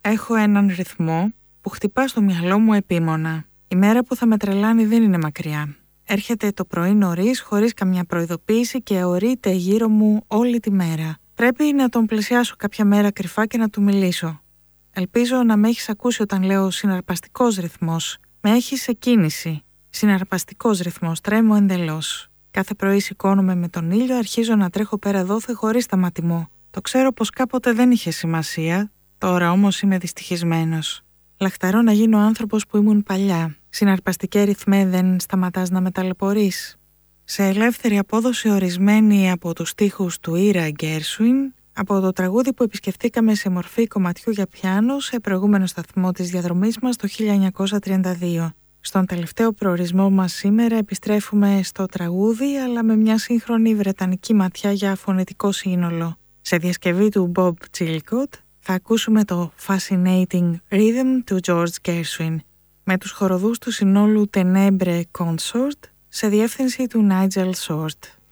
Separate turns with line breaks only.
Έχω έναν ρυθμό που χτυπά στο μυαλό μου επίμονα. Η μέρα που θα με τρελάνει δεν είναι μακριά. Έρχεται το πρωί νωρίς, χωρίς καμιά προειδοποίηση και αιωρείται γύρω μου όλη τη μέρα. Πρέπει να τον πλησιάσω κάποια μέρα κρυφά και να του μιλήσω. Ελπίζω να με έχεις ακούσει όταν λέω συναρπαστικός ρυθμός. Με έχεις σε κίνηση. Συναρπαστικός ρυθμός, τρέμω εντελώς. Κάθε πρωί σηκώνομαι με τον ήλιο, αρχίζω να τρέχω πέρα δόθε χωρίς σταματημό. Το ξέρω πως κάποτε δεν είχε σημασία, τώρα όμως είμαι δυστυχισμένος. Λαχταρώ να γίνω άνθρωπος που ήμουν παλιά. Συναρπαστικέ ρυθμέ, δεν σταματάς να με ταλαιπωρείς. Σε ελεύθερη απόδοση ορισμένη από τους στίχους του Ira Gershwin, από το τραγούδι που επισκεφτήκαμε σε μορφή κομματιού για πιάνο σε προηγούμενο σταθμό της διαδρομής μας το 1932. Στον τελευταίο προορισμό μας σήμερα επιστρέφουμε στο τραγούδι, αλλά με μια σύγχρονη βρετανική ματιά για φωνητικό σύνολο. Σε διασκευή του Bob Chilcott θα ακούσουμε το Fascinating Rhythm του George Gershwin, με τους χοροδούς του συνόλου Tenebre Consort σε διεύθυνση του Nigel Short.